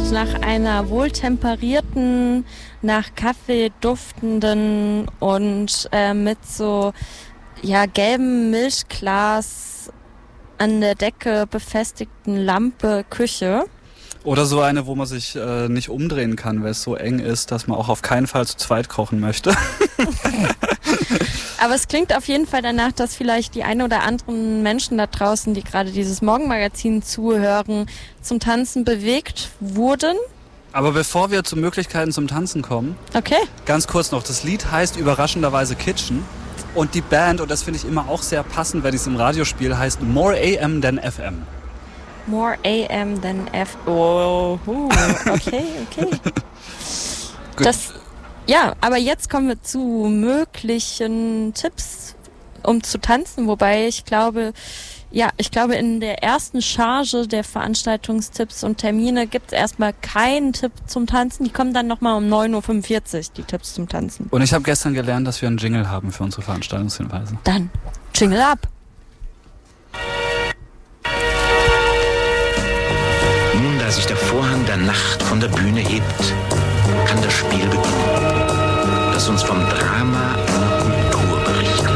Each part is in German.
nach einer wohltemperierten, nach Kaffee duftenden und mit so gelbem Milchglas an der Decke befestigten Lampe Küche. Oder so eine, wo man sich nicht umdrehen kann, weil es so eng ist, dass man auch auf keinen Fall zu zweit kochen möchte. Aber es klingt auf jeden Fall danach, dass vielleicht die ein oder anderen Menschen da draußen, die gerade dieses Morgenmagazin zuhören, zum Tanzen bewegt wurden. Aber bevor wir zu Möglichkeiten zum Tanzen kommen, okay, ganz kurz noch, das Lied heißt überraschenderweise Kitchen und die Band, und das finde ich immer auch sehr passend, wenn ich es im Radio spiele, heißt More AM than FM. More AM than F. Oh, okay. Aber jetzt kommen wir zu möglichen Tipps, um zu tanzen. Wobei ich glaube, in der ersten Charge der Veranstaltungstipps und Termine gibt es erstmal keinen Tipp zum Tanzen. Die kommen dann nochmal um 9.45 Uhr, die Tipps zum Tanzen. Und ich habe gestern gelernt, dass wir einen Jingle haben für unsere Veranstaltungshinweise. Dann Jingle ab! Nun, da sich der Vorhang der Nacht von der Bühne hebt, kann das Spiel beginnen, das uns vom Drama einer Kultur berichtet.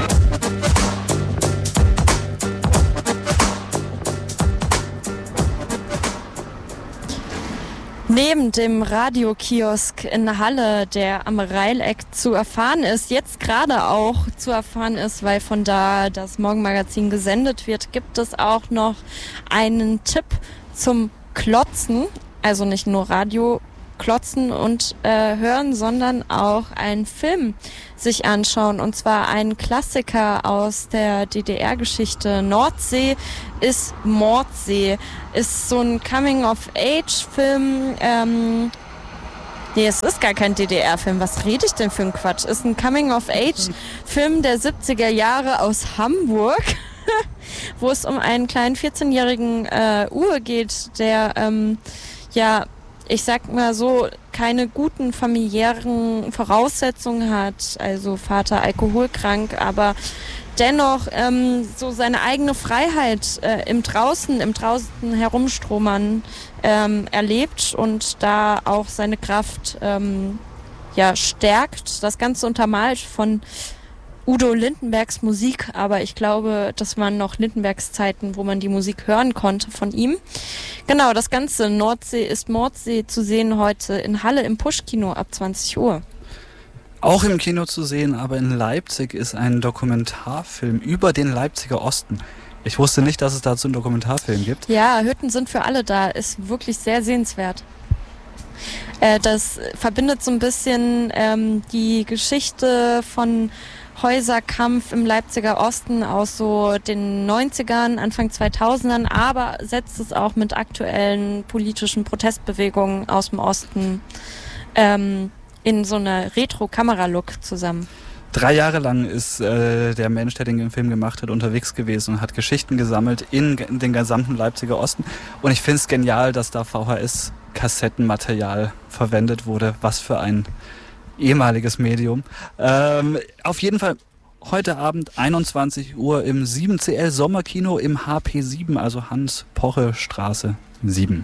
Neben dem Radiokiosk in Halle, der am Reileck zu erfahren ist, jetzt gerade auch zu erfahren ist, weil von da das Morgenmagazin gesendet wird, gibt es auch noch einen Tipp zum Klotzen, also nicht nur Radio klotzen und hören, sondern auch einen Film sich anschauen, und zwar einen Klassiker aus der DDR-Geschichte. Nordsee ist Mordsee, ist so ein Coming-of-Age-Film. Es ist gar kein DDR-Film. Was rede ich denn für einen Quatsch? Ist ein Coming-of-Age-Film der 70er Jahre aus Hamburg, wo es um einen kleinen 14-jährigen Uwe geht, der ich sag mal so, keine guten familiären Voraussetzungen hat, also Vater alkoholkrank, aber dennoch so seine eigene Freiheit im Draußen herumstromern erlebt und da auch seine Kraft stärkt. Das Ganze untermalt von Udo Lindenbergs Musik, aber ich glaube, das waren noch Lindenbergs Zeiten, wo man die Musik hören konnte von ihm. Genau, das Ganze, Nordsee ist Mordsee, zu sehen heute in Halle im Push-Kino ab 20 Uhr. Auch im Kino zu sehen, aber in Leipzig ist ein Dokumentarfilm über den Leipziger Osten. Ich wusste nicht, dass es dazu einen Dokumentarfilm gibt. Ja, Hütten sind für alle da, ist wirklich sehr sehenswert. Das verbindet so ein bisschen die Geschichte von Häuserkampf im Leipziger Osten aus so den 90ern, Anfang 2000ern, aber setzt es auch mit aktuellen politischen Protestbewegungen aus dem Osten in so einer Retro-Kamera-Look zusammen. 3 Jahre lang ist der Mensch, der den Film gemacht hat, unterwegs gewesen und hat Geschichten gesammelt in den gesamten Leipziger Osten. Und ich finde es genial, dass da VHS-Kassettenmaterial verwendet wurde. Was für ein ehemaliges Medium. Auf jeden Fall heute Abend 21 Uhr im 7CL Sommerkino im HP7, also Hans-Poche-Straße 7.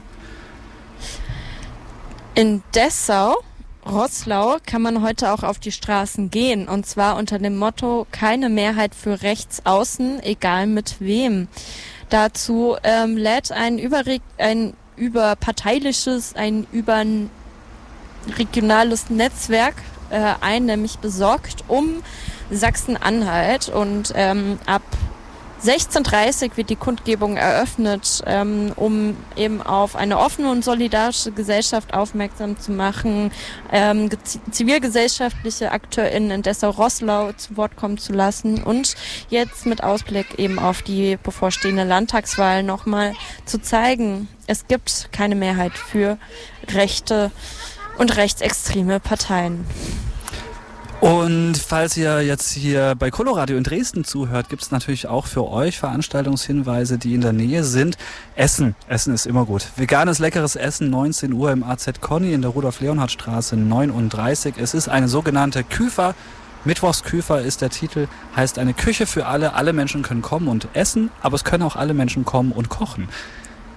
In Dessau, Roßlau, kann man heute auch auf die Straßen gehen, und zwar unter dem Motto: keine Mehrheit für rechts außen, egal mit wem. Dazu lädt ein überparteiliches, ein überregionales Netzwerk ein, nämlich Besorgt um Sachsen-Anhalt, und ab 16:30 Uhr wird die Kundgebung eröffnet, um eben auf eine offene und solidarische Gesellschaft aufmerksam zu machen, zivilgesellschaftliche AkteurInnen in Dessau-Roßlau zu Wort kommen zu lassen und jetzt mit Ausblick eben auf die bevorstehende Landtagswahl nochmal zu zeigen, es gibt keine Mehrheit für rechte und rechtsextreme Parteien. Und falls ihr jetzt hier bei Coloradio in Dresden zuhört, gibt es natürlich auch für euch Veranstaltungshinweise, die in der Nähe sind. Essen ist immer gut. Veganes, leckeres Essen, 19 Uhr im AZ Conny in der Rudolf-Leonhard-Straße 39. Es ist eine sogenannte Küfer. Mittwochsküfer ist der Titel, heißt eine Küche für alle. Alle Menschen können kommen und essen, aber es können auch alle Menschen kommen und kochen.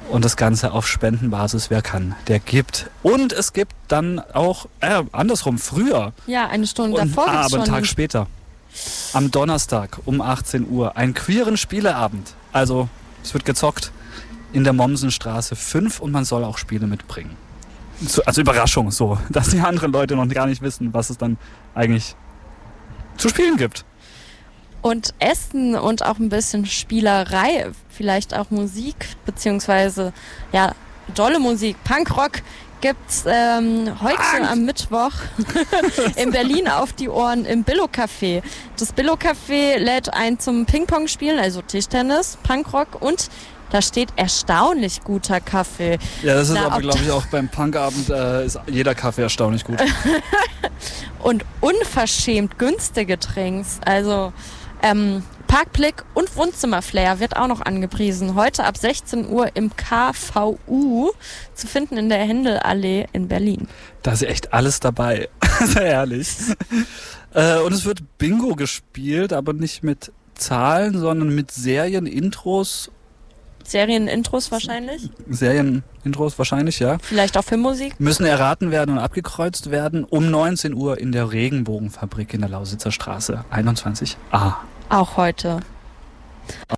Und das Ganze auf Spendenbasis. Wer kann, der gibt. Und es gibt dann auch, andersrum, früher. Ja, eine Stunde Und davor gibt's einen schon. Tag später. Am Donnerstag um 18 Uhr. Einen queeren Spieleabend. Also, es wird gezockt in der Mommsenstraße 5 und man soll auch Spiele mitbringen. Also Überraschung, so, dass die anderen Leute noch gar nicht wissen, was es dann eigentlich zu spielen gibt. Und Essen und auch ein bisschen Spielerei, vielleicht auch Musik, beziehungsweise, ja, dolle Musik, Punkrock gibt's heute am Mittwoch in Berlin auf die Ohren im Billo Café. Das Billo Café lädt ein zum Ping-Pong spielen, also Tischtennis, Punkrock und da steht erstaunlich guter Kaffee. Ja, das ist aber, glaube ich, auch beim Punkabend ist jeder Kaffee erstaunlich gut. Und unverschämt günstige Drinks, also Parkblick und Wohnzimmerflair wird auch noch angepriesen. Heute ab 16 Uhr im KVU zu finden in der Händelallee in Berlin. Da ist echt alles dabei. Sehr herrlich. Und es wird Bingo gespielt, aber nicht mit Zahlen, sondern mit Serienintros. Serienintros wahrscheinlich? Serienintros wahrscheinlich, ja. Vielleicht auch Filmmusik? Müssen erraten werden und abgekreuzt werden um 19 Uhr in der Regenbogenfabrik in der Lausitzer Straße 21a. Auch heute.